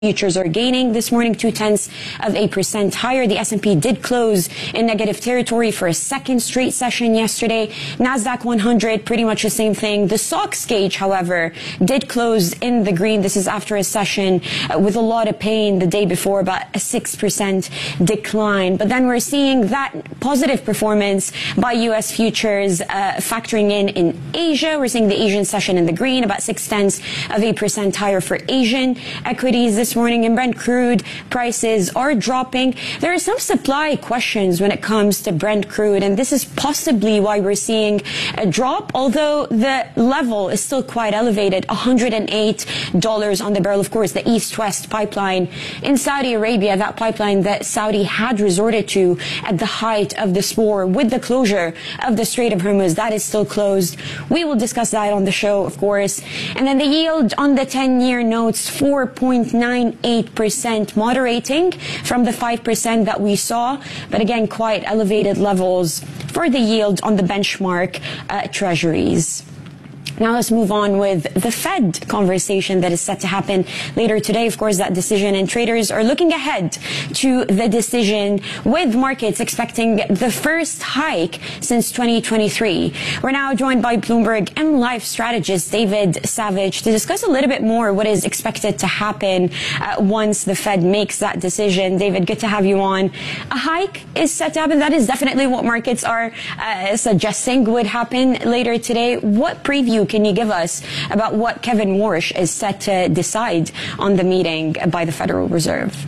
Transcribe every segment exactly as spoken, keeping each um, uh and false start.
Futures are gaining this morning, two-tenths of a percent higher. The S and P did close in negative territory for a second straight session yesterday. NASDAQ one hundred, pretty much the same thing. The S O X gauge, however, did close in the green. This is after a session uh, with a lot of pain the day before, about a six percent decline. But then we're seeing that positive performance by U S futures uh, factoring in in Asia. We're seeing the Asian session in the green, about six-tenths of a percent higher for Asian equities this morning, and Brent crude prices are dropping. There are some supply questions when it comes to Brent crude, and this is possibly why we're seeing a drop, although the level is still quite elevated, one hundred eight dollars on the barrel. Of course, the East-West pipeline in Saudi Arabia, that pipeline that Saudi had resorted to at the height of this war with the closure of the Strait of Hormuz, that is still closed. We will discuss that on the show, of course. And then the yield on the ten-year notes, four point nine eight percent, moderating from the five percent that we saw, but again, quite elevated levels for the yield on the benchmark uh, treasuries. Now let's move on with the Fed conversation that is set to happen later today. Of course, that decision, and traders are looking ahead to the decision, with markets expecting the first hike since twenty twenty-three. We're now joined by Bloomberg M Life strategist David Savage to discuss a little bit more what is expected to happen uh, once the Fed makes that decision. David, good to have you on. A hike is set to happen. That is definitely what markets are uh, suggesting would happen later today. What preview can you give us about what Kevin Warsh is set to decide on the meeting by the Federal Reserve?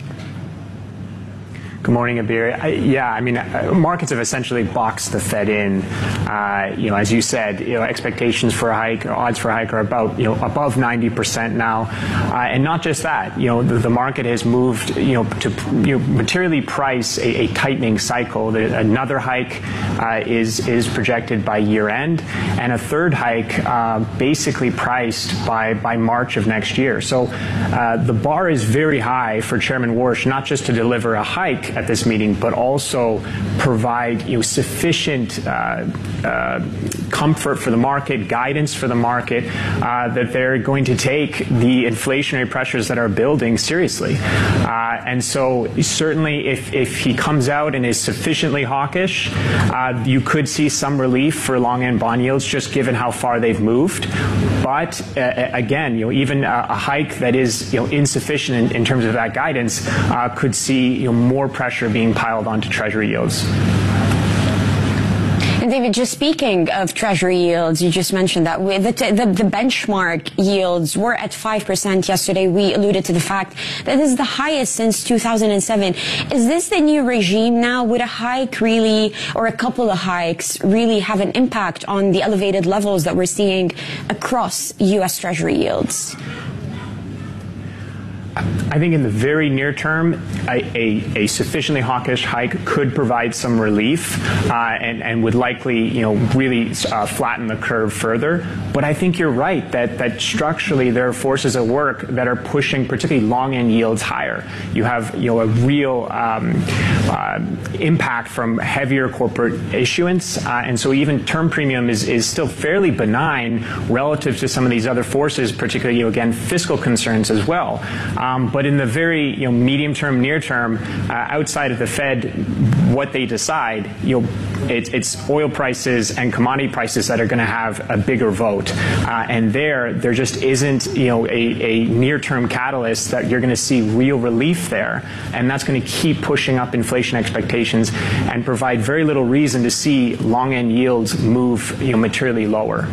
Good morning, Abir. I, yeah, I mean, uh, markets have essentially boxed the Fed in. Uh, you know, as you said, you know, expectations for a hike, or odds for a hike, are about, you know, above ninety percent now. Uh, and not just that, you know, the, the market has moved, you know, to you know, materially price a, a tightening cycle. The, another hike uh, is is projected by year end, and a third hike uh, basically priced by by March of next year. So uh, the bar is very high for Chairman Warsh, not just to deliver a hike at this meeting, but also provide, you know, sufficient uh, uh, comfort for the market, guidance for the market, uh, that they're going to take the inflationary pressures that are building seriously. Uh, and so certainly if, if he comes out and is sufficiently hawkish, uh, you could see some relief for long-end bond yields, just given how far they've moved. But uh, again, you know, even a, a hike that is, you know, insufficient in, in terms of that guidance uh, could see, you know, more pressure pressure being piled onto Treasury yields. And David, just speaking of Treasury yields, you just mentioned that the, the, the benchmark yields were at five percent yesterday. We alluded to the fact that this is the highest since two thousand seven. Is this the new regime now? Would a hike really, or a couple of hikes, really have an impact on the elevated levels that we're seeing across U S Treasury yields? I think in the very near term, a, a, a sufficiently hawkish hike could provide some relief uh, and, and would likely, you know, really uh, flatten the curve further. But I think you're right that, that structurally there are forces at work that are pushing particularly long-end yields higher. You have, you know, a real um, uh, impact from heavier corporate issuance, uh, and so even term premium is, is still fairly benign relative to some of these other forces, particularly, you know, again, fiscal concerns as well. Um, but in the very, you know, medium term, near term, uh, outside of the Fed, what they decide, you know, it, it's oil prices and commodity prices that are going to have a bigger vote. Uh, and there, there just isn't, you know, a, a near term catalyst that you're going to see real relief there. And that's going to keep pushing up inflation expectations and provide very little reason to see long end yields move, you know, materially lower.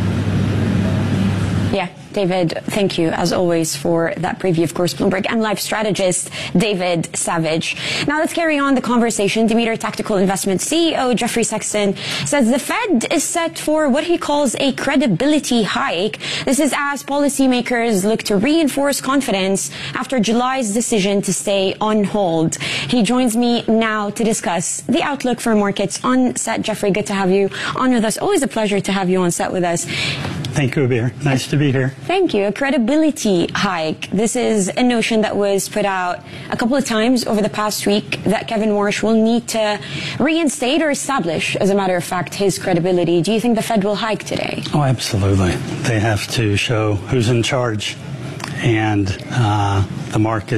Yeah. David, thank you, as always, for that preview. Of course, Bloomberg M Life strategist David Savage. Now let's carry on the conversation. Demeter Tactical Investment C E O Jeffrey Sexton says the Fed is set for what he calls a credibility hike. This is as policymakers look to reinforce confidence after July's decision to stay on hold. He joins me now to discuss the outlook for markets on set. Jeffrey, good to have you on with us. Always a pleasure to have you on set with us. Thank you, Abir. Nice to be here. Thank you. A credibility hike. This is a notion that was put out a couple of times over the past week that Kevin Warsh will need to reinstate or establish, as a matter of fact, his credibility. Do you think the Fed will hike today? Oh, absolutely. They have to show who's in charge. and uh, the market